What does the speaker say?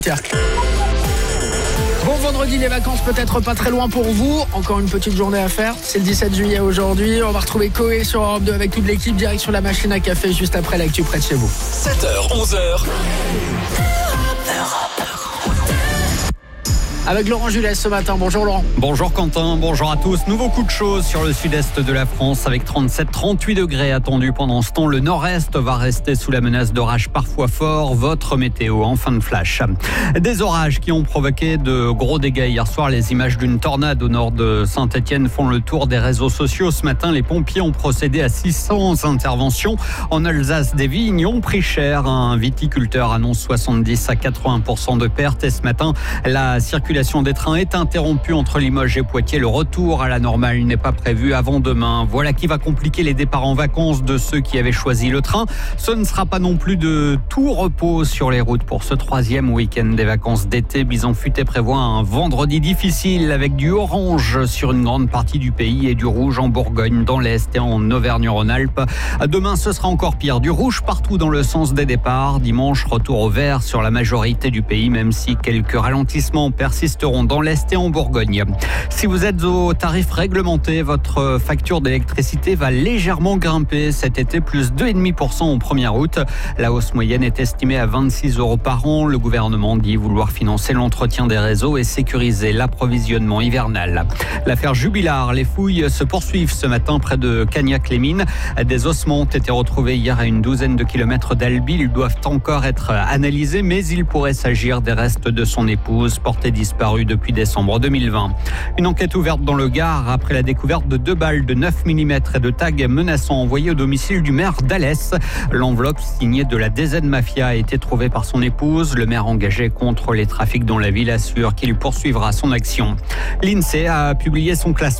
Bon vendredi, les vacances peut-être pas très loin pour vous. Encore une petite journée à faire. C'est le 17 juillet aujourd'hui. On va retrouver Coé sur Europe 2 avec toute l'équipe. Direction la machine à café juste après l'actu près de chez vous. 7h, 11h. Avec Laurent Julès ce matin. Bonjour Laurent. Bonjour Quentin, bonjour à tous. Nouveau coup de chaud sur le sud-est de la France avec 37-38 degrés attendus pendant ce temps. Le nord-est va rester sous la menace d'orages parfois forts. Votre météo en fin de flash. Des orages qui ont provoqué de gros dégâts hier soir. Les images d'une tornade au nord de Saint-Étienne font le tour des réseaux sociaux. Ce matin, les pompiers ont procédé à 600 interventions. En Alsace, des vignes ont pris cher. Un viticulteur annonce 70 à 80% de pertes. Et ce matin, la circulation des trains est interrompue entre Limoges et Poitiers. Le retour à la normale n'est pas prévu avant demain. Voilà qui va compliquer les départs en vacances de ceux qui avaient choisi le train. Ce ne sera pas non plus de tout repos sur les routes pour ce troisième week-end des vacances d'été. Bison Futé prévoit un vendredi difficile avec du orange sur une grande partie du pays et du rouge en Bourgogne, dans l'Est et en Auvergne-Rhône-Alpes. Demain, ce sera encore pire. Du rouge partout dans le sens des départs. Dimanche, retour au vert sur la majorité du pays, même si quelques ralentissements persisteront dans l'Est et en Bourgogne. Si vous êtes au tarif réglementé, votre facture d'électricité va légèrement grimper cet été, plus 2,5% au 1er août. La hausse moyenne est estimée à 26 € par an. Le gouvernement dit vouloir financer l'entretien des réseaux et sécuriser l'approvisionnement hivernal. L'affaire Jubilard, les fouilles se poursuivent ce matin près de Cagnac-les-Mines. Des ossements ont été retrouvés hier à une douzaine de kilomètres d'Albi. Ils doivent encore être analysés, mais il pourrait s'agir des restes de son épouse, portée disparue depuis décembre 2020. Une enquête ouverte dans le Gard après la découverte de 2 balles de 9 mm et de tags menaçants envoyés au domicile du maire d'Alès. L'enveloppe signée de la DZ Mafia a été trouvée par son épouse. Le maire engagé contre les trafics dans la ville assure qu'il poursuivra son action. L'INSEE a publié son classement